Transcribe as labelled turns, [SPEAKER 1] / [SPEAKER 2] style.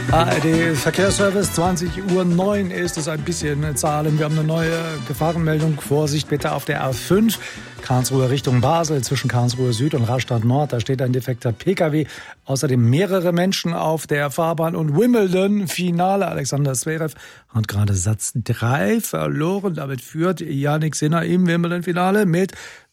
[SPEAKER 1] ARD Verkehrsservice, 20:09 ist es, ein bisschen Zahlen. Wir haben eine neue Gefahrenmeldung. Vorsicht bitte auf der A5. Karlsruhe Richtung Basel, zwischen Karlsruhe Süd und Rastatt Nord. Da steht ein defekter Pkw. Außerdem mehrere Menschen auf der Fahrbahn. Und Wimbledon, Finale. Alexander Zverev hat gerade Satz 3 verloren. Damit führt Jannik Sinner im Wimbledon-Finale mit